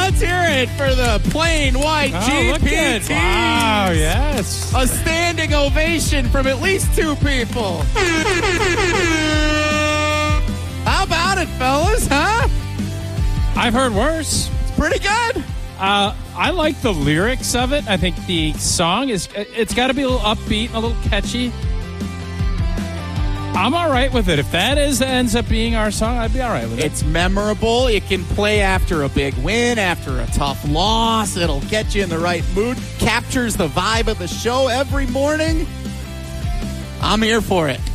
Let's hear it for the plain white GPTs. Wow, yes. A standing ovation from at least two people. How about it, fellas, huh? I've heard worse. It's pretty good. I like the lyrics of it. I think the song it's got to be a little upbeat and a little catchy. I'm all right with it. If that ends up being our song, I'd be all right with it. It's memorable. It can play after a big win, after a tough loss. It'll get you in the right mood. Captures the vibe of the show every morning. I'm here for it.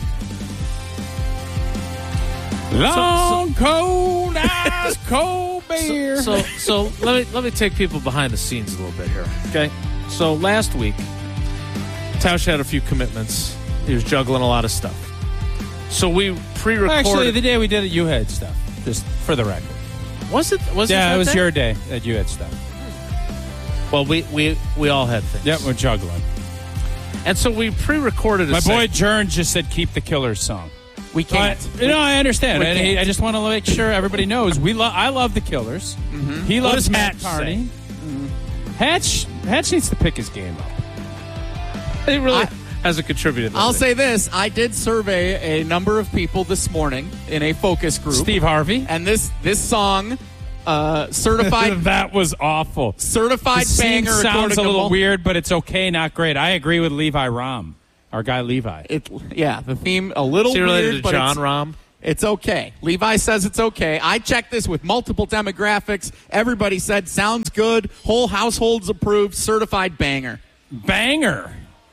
Long, cold, ice, cold beer. So let me take people behind the scenes a little bit here. Okay. So last week, Tausch had a few commitments. He was juggling a lot of stuff. So we pre-recorded. Actually, the day we did it, you had stuff. Just for the record. Was it? Yeah, it was day? your day that you had stuff. Well, we all had things. Yep, we're juggling. And so we pre-recorded. My boy Jern just said, "Keep the Killers song." We can't. I understand. I just want to make sure everybody knows I love the Killers. Mm-hmm. He loves Matt Matt Carney. Mm-hmm. Hatch needs to pick his game up. He really hasn't contributed. I'll say this. I did survey a number of people this morning in a focus group. Steve Harvey. And this song, certified... That was awful. Certified the banger. Sounds a little weird, but it's okay, not great. I agree with Levi Ram, our guy Levi. The theme a little weird, related to but John Rahm? It's okay. Levi says it's okay. I checked this with multiple demographics. Everybody said sounds good. Whole households approved. Certified banger. Banger.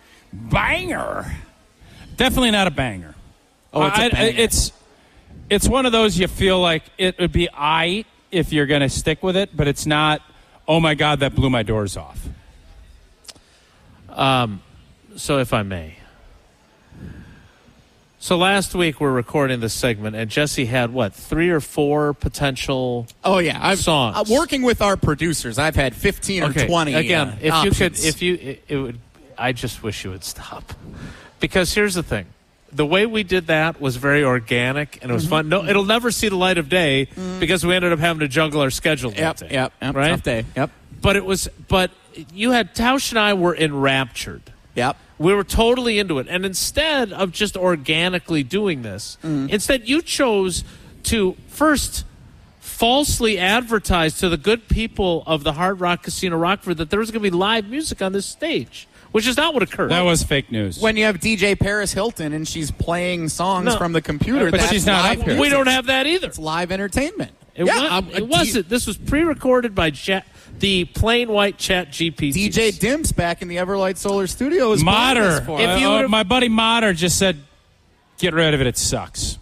Definitely not a banger. Oh, it's a banger. It's one of those you feel like it would be aight if you're going to stick with it, but it's not, oh my God, that blew my doors off. So if I may. So last week we're recording this segment, and Jesse had, 3 or 4 potential songs? Working with our producers, I've had 15 or 20 Again, if options. I just wish you would stop. Because here's the thing. The way we did that was very organic, and it was fun. No, it'll never see the light of day because we ended up having to juggle our schedule that day. Yep. Right? Tough day. Yep. But you had, Tausch and I were enraptured. Yep. We were totally into it. And instead of just organically doing this, instead you chose to first falsely advertise to the good people of the Hard Rock Casino Rockford that there was going to be live music on this stage, which is not what occurred. That was fake news. When you have DJ Paris Hilton and she's playing songs from the computer, but that's she's not live up here. music. We don't have that either. It's live entertainment. It wasn't. This was pre-recorded by the plain white Chat GPT. DJ Dimps back in the Everlight Solar Studio is Motter. For my buddy Motter just said, get rid of it. It sucks.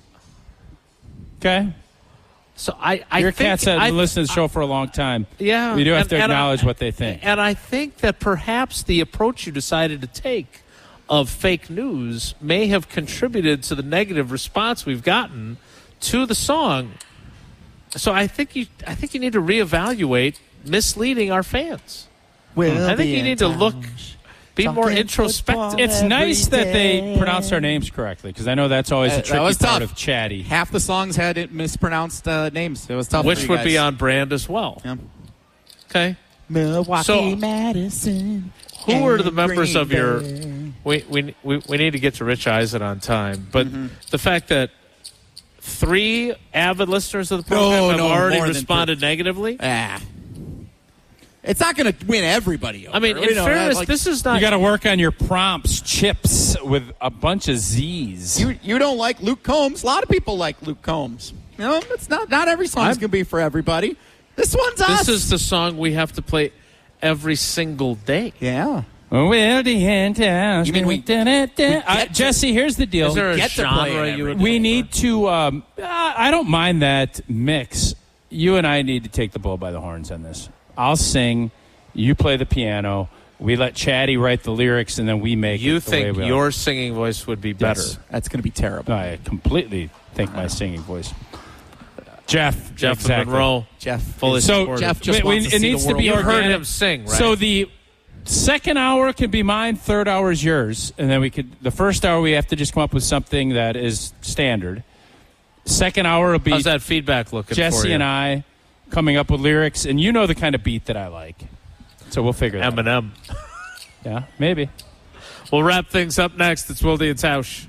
Okay? So I Your think cats have listened to the show for a long time. Yeah. We do have to acknowledge what they think. And I think that perhaps the approach you decided to take of fake news may have contributed to the negative response we've gotten to the song. So I think you need to reevaluate misleading our fans. I think you need to be more introspective. It's nice that they pronounce our names correctly, because I know that's always a tricky part of Chatty. Half the songs had mispronounced names. It was tough. Which would be on brand as well. Yeah. Okay. Milwaukee, Madison. Who are the members of your... We need to get to Rich Eisen on time, but the fact that 3 avid listeners of the program have already responded negatively. It's not going to win everybody over. I mean, in fairness, this is not... You got to work on your prompts, chips with a bunch of Z's. You don't like Luke Combs. A lot of people like Luke Combs. You know, it's not every song's going to be for everybody. This one's us. This is the song we have to play every single day. Yeah. Well, the end house. You mean Jesse, here's the deal. Is there a Get to play genre it you would... We need to... I don't mind that mix. You and I need to take the bull by the horns on this. I'll sing. You play the piano. We let Chatty write the lyrics, and then we make You it the way think we your singing voice would be better? Yes. That's going to be terrible. I completely think my singing voice. Jeff exactly. Monroe. Jeff. Fully So supportive. Jeff just wants to see it needs the to be world. You heard organic. him sing, right? So the second hour can be mine, third hour is yours, and then the first hour we have to just come up with something that is standard. Second hour will be How's that feedback looking for Jesse you? and I coming up with lyrics, and you know the kind of beat that I like. So we'll figure that out. Eminem. Yeah, maybe. We'll wrap things up next. It's Wilde and Tausch.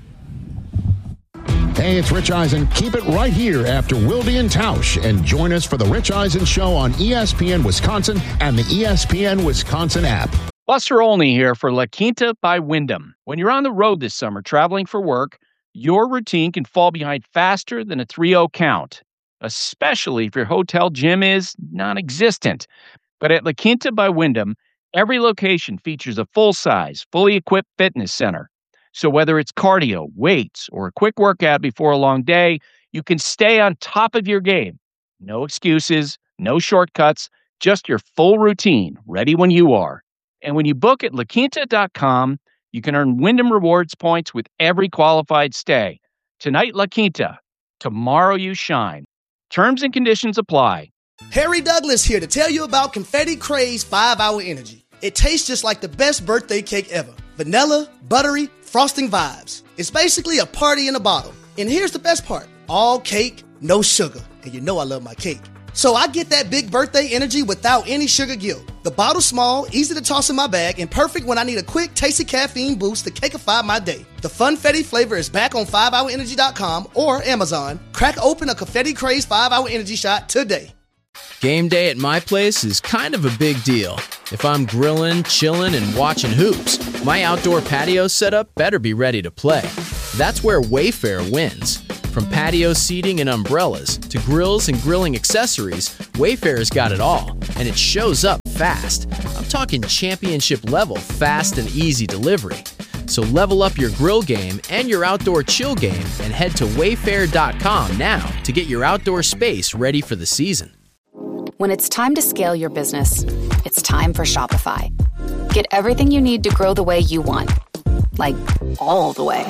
Hey, it's Rich Eisen. Keep it right here after Wilde and Tausch, and join us for the Rich Eisen Show on ESPN Wisconsin and the ESPN Wisconsin app. Buster Olney here for La Quinta by Wyndham. When you're on the road this summer traveling for work, your routine can fall behind faster than a 3-0 count, especially if your hotel gym is non-existent. But at La Quinta by Wyndham, every location features a full-size, fully equipped fitness center. So whether it's cardio, weights, or a quick workout before a long day, you can stay on top of your game. No excuses, no shortcuts, just your full routine, ready when you are. And when you book at LaQuinta.com, you can earn Wyndham Rewards points with every qualified stay. Tonight, La Quinta. Tomorrow, you shine. Terms and conditions apply. Harry Douglas here to tell you about Confetti Craze 5-Hour Energy. It tastes just like the best birthday cake ever. Vanilla, buttery, frosting vibes. It's basically a party in a bottle. And here's the best part. All cake, no sugar. And you know I love my cake. So I get that big birthday energy without any sugar guilt. The bottle's small, easy to toss in my bag, and perfect when I need a quick, tasty caffeine boost to cakeify my day. The Funfetti flavor is back on 5hourenergy.com or Amazon. Crack open a Confetti Craze 5-Hour Energy shot today. Game day at my place is kind of a big deal. If I'm grilling, chilling, and watching hoops, my outdoor patio setup better be ready to play. That's where Wayfair wins. From patio seating and umbrellas to grills and grilling accessories, Wayfair's got it all, and it shows up fast. I'm talking championship level fast and easy delivery. So level up your grill game and your outdoor chill game and head to wayfair.com now to get your outdoor space ready for the season. When it's time to scale your business, it's time for Shopify. Get everything you need to grow the way you want. Like, all the way.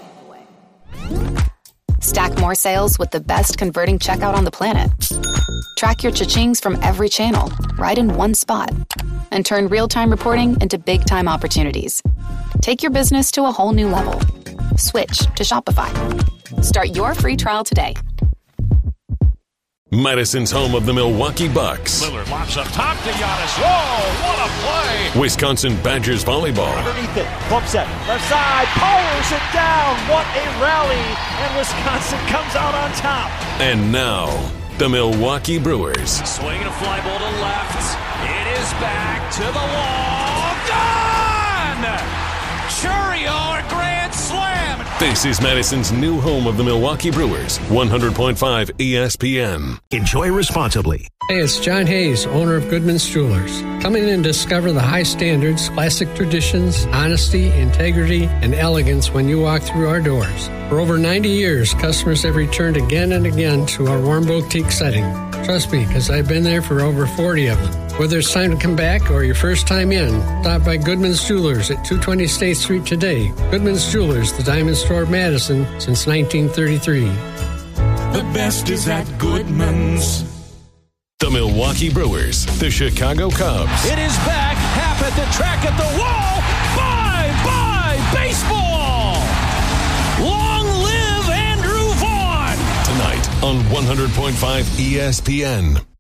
Stack more sales with the best converting checkout on the planet. Track your cha-chings from every channel, right in one spot. And turn real-time reporting into big-time opportunities. Take your business to a whole new level. Switch to Shopify. Start your free trial today. Madison's home of the Milwaukee Bucks. Lillard lobs up top to Giannis. Whoa, what a play! Wisconsin Badgers volleyball. Underneath it, pump set, left side, powers it down. What a rally! And Wisconsin comes out on top. And now, the Milwaukee Brewers. Swinging a fly ball to left. It is back to the wall. Gone! Churio, a grand slam. This is Madison's new home of the Milwaukee Brewers, 100.5 ESPN. Enjoy responsibly. Hey, it's John Hayes, owner of Goodman's Jewelers. Come in and discover the high standards, classic traditions, honesty, integrity, and elegance when you walk through our doors. For over 90 years, customers have returned again and again to our warm boutique setting. Trust me, because I've been there for over 40 of them. Whether it's time to come back or your first time in, stop by Goodman's Jewelers at 220 State Street today. Goodman's Jewelers, the diamond store of Madison since 1933. The best is at Goodman's. The Milwaukee Brewers, the Chicago Cubs. It is back, half at the track at the wall. Bye, baseball! Long live Andrew Vaughn! Tonight on 100.5 ESPN.